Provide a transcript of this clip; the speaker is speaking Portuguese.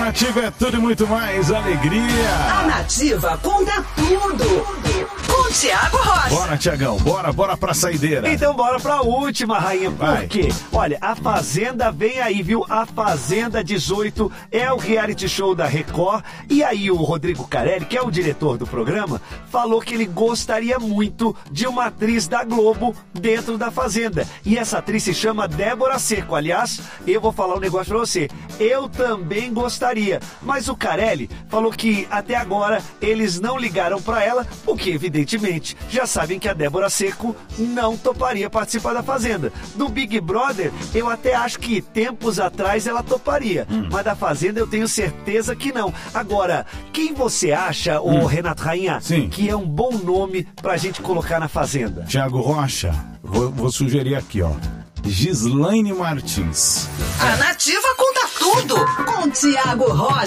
Nativa é tudo e muito mais alegria. A Nativa conta tudo. Com Tiago Rocha. Bora, Tiagão, bora pra saideira. Então bora pra última, rainha. Vai. Por quê? Olha, a Fazenda vem aí, viu? A Fazenda 18 é o reality show da Record. E aí o Rodrigo Carelli, que é o diretor do programa, falou que ele gostaria muito de uma atriz da Globo dentro da Fazenda. E essa atriz se chama Débora Seco. Aliás, eu vou falar um negócio pra você. Eu também gostaria. Mas o Carelli falou que até agora eles não ligaram pra ela, porque evidentemente já sabem que a Débora Seco não toparia participar da Fazenda. Do Big Brother, eu até acho que tempos atrás ela toparia, mas da Fazenda eu tenho certeza que não. Agora, quem você acha, ô Renato Rainha, Sim. que é um bom nome pra gente colocar na Fazenda? Tiago Rocha, vou sugerir aqui, ó. Gislaine Martins. A Nativa conta tudo. Com Tiago Rocha.